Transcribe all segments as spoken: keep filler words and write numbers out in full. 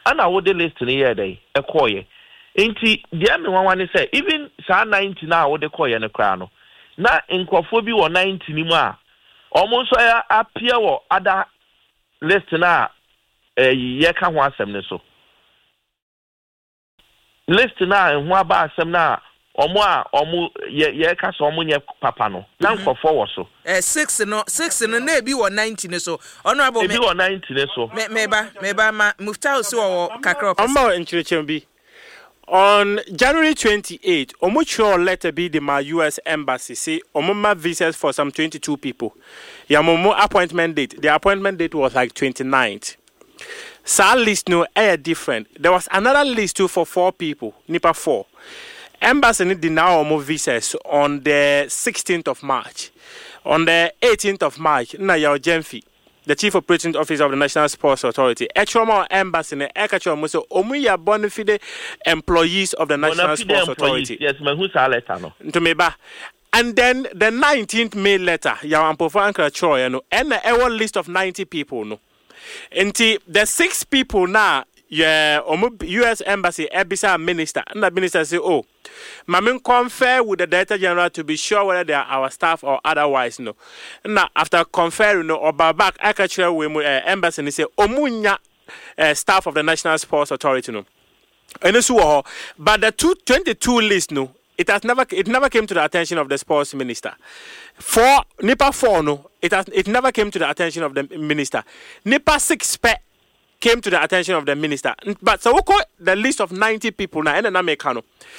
ana wo de list ni ye dey e call ye enti dia me wan wan say even sa ninety na wo de call ye no kra no na nkofo bi wo ninety ni mu a omo so ya appear wo ada list na eh ye ka ho asem ne so list na ho aba asem na omo a omo ye ye ka so omo nye papa no na nkofo wo so eh six no six no na ebi wo ninety ne so honorable me ebi wo ninety ne so me me ba me ba ma Muftau so wo kakra omo enchirichem bi on January twenty-eighth omo chro letter be the my U S embassy say omo ma visas for some twenty-two people ya momo appointment date the appointment date was like twenty-ninth. Sa list no air different. There was another list too for four people nipa four. Embassy need now omo visas on the sixteenth of March. On the eighteenth of March, na ya Jemfi, the Chief Operating Officer of the National Sports Authority. Echoma embassy ne ekacho mo so omu ya bonafide employees of the National Sports Authority. Yes, me who sa letter no. To me ba. And then the nineteenth May letter, ya ampofo ankra choy no, and the ever list of ninety people no. Enti the six people now, yeah, U S Embassy, Ebisa Minister, and the Minister say, oh, Mamin confer with the Director General to be sure whether they are our staff or otherwise, no. Now, after conferring, no, or back, I can share with uh, Embassy and say, Omunya uh, staff of the National Sports Authority, no. And so, but the two twenty-two list, no, it has never, it never came to the attention of the Sports Minister. For Nipa four, no, it has, it never came to the attention of the Minister. Nipa six, pe. Came to the attention of the minister. But so we call the list of ninety people now and Americano.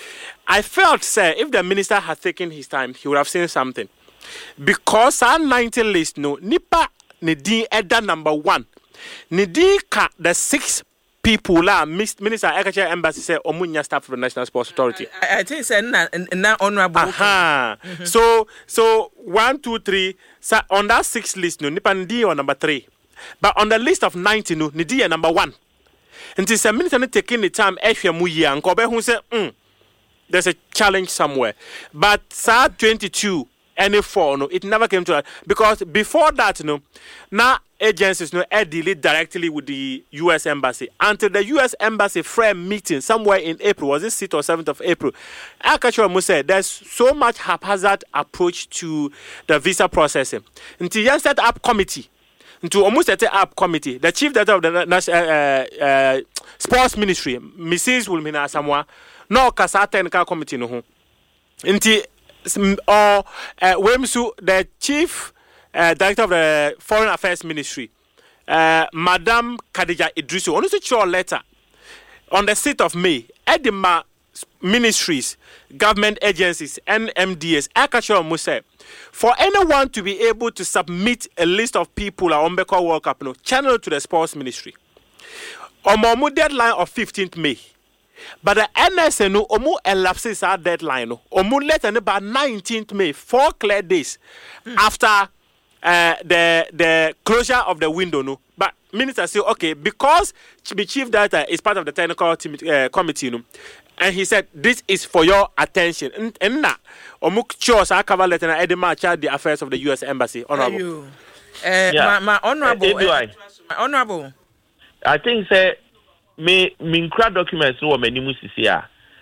I felt, sir, if the minister had taken his time, he would have seen something. Because our ninety list, no, Nipa Nidi Edda number one. Nidi ka the six people la Minister Ekache Embassy say Omunya staff of the National Sports Authority. I, I think say na na honorable. Aha. Mm-hmm. So so one, two, three. So on that six list, no, Nipa Nidi on number three. But on the list of ninety, no, Nidia number one. And this a minister taking the time, Efia Muya, and Kobe who said, mm, there's a challenge somewhere. But S A R twenty-two, any four, no, it never came to that. Because before that, no, now agencies, no, I deal directly with the U S Embassy. Until the U S Embassy frame meeting somewhere in April, was it sixth or seventh of April? Akacho must say there's so much haphazard approach to the visa processing. Until you set up committee. To almost set up committee, the chief director of the national uh, uh, sports ministry, Missus Wilmina Samoa, no Kasata and Car committee no. Inti or Wemsu, the chief uh, director of the foreign affairs ministry, uh, Madam Khadija Idrisu, only to show a letter on the sixth of May. Edema ministries, government agencies, N M D S, Akacho Muse. For anyone to be able to submit a list of people at Ombeko World Cup, no, channel to the sports ministry. Omo deadline of fifteenth May. But the N S A no omo elapses our deadline. No. Omo let about nineteenth May, four clear days mm. after uh, the the closure of the window. No. But minister say, okay, because the chief director is part of the technical team, uh, committee, no, and he said, this is for your attention. And now, Omuk chose our cover letter and Edema charge the affairs of the U S Embassy. Honorable. Uh, yeah. my, my honorable. Uh, uh, my honorable. I think, say, me, me crowd documents no many musisia.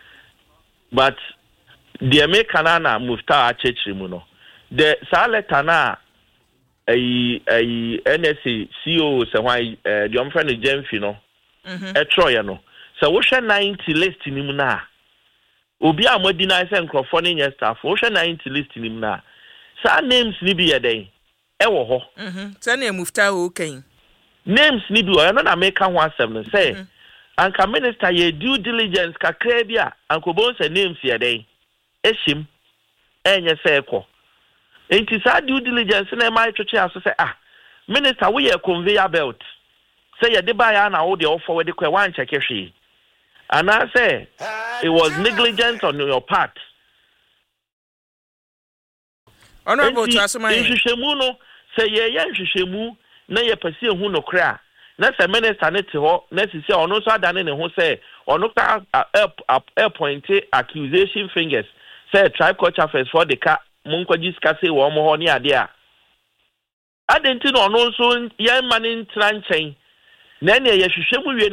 But the American Muftau Achechrimuno. The sa letter na a a N S A C O so why the umfriend Jemfi no. Mhm. E Troya no. So we share ninety list in him na. Obi a modina say nkrofo ne nya staff. We share ninety list in him na. Sa names ni bi yeden. E wo ho. Mhm. Sa na Muftau okan. Names ni bi o no na make kan one seven say. Anka minister ye due diligence kakra bia anko bon say names yeden. Ehim. Enye say ekọ. Enti sa due diligence na mai twetwe aso say ah. Minister we ye conveyor belt. Say ye de buy na wo de offer we de kwa wan check hwe. And I say it was negligent on your part. Honorable Chasumai. Nhwehwemu no say ye ye nhwehwemu na ye pese hu no kra. Na say minister ne te ho na si say ono so adane ne ho say ono ka appoint accusation fingers. Say tribe culture first for the ka munkwaji ska say wo mo ho ne ade a. Adenti no ono so ye manin tranchen. Na ne ye hwehwemu